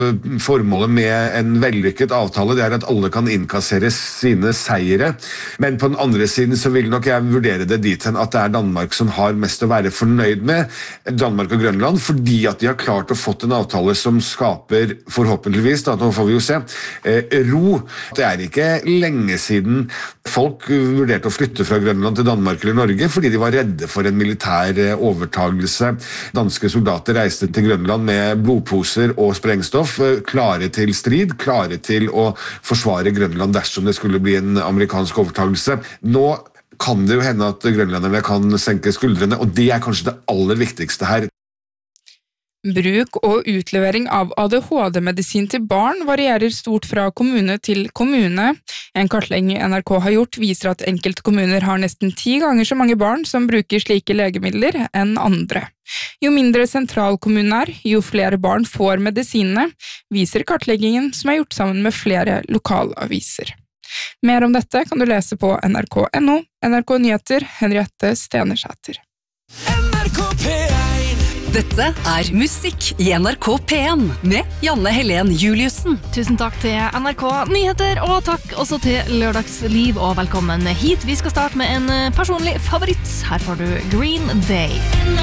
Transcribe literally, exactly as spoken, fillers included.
Formålet med en vellykket avtale det er at alle kan innkassere sine seire, men på den andre siden så vil nok jeg vurdere det dit hen at det er Danmark som har mest å være fornøyd med, Danmark og Grønland, fordi at de har klart å fått en avtale som skaper forhåpentligvis, da, nå får vi jo se, eh, ro. Det er ikke lenge siden folk vurderte å flytte fra Grønland til Danmark eller Norge, fordi de var redde for en militær overtagelse. Danske soldater reiste til Grønland med blodposer og sprengstoff, klare til strid, klare til å forsvare Grønland dersom det skulle bli en amerikansk overtagelse. Nå kan det jo hende at grønlanderne kan senke skuldrene, og det er kanskje det aller viktigste her. Bruk og utlevering av A D H D-medisin til barn varierer stort fra kommune til kommune. En kartlegging N R K har gjort viser at enkelte kommuner har nesten ti ganger så mange barn som bruker slike legemidler enn andre. Jo mindre sentral kommunen er, jo flere barn får medisinene, viser kartleggingen som er gjort sammen med flere lokalaviser. Mer om dette kan du lese på N R K punktum N O, N R K Nyheter, Henriette Stenersæter. N R K P én Dette er musikk i N R K P én med Janne Helen Juliussen. Tusen takk til N R K Nyheter, og takk også til Lørdagsliv, og velkommen hit. Vi skal starte med en personlig favoritt. Her får du Green Day.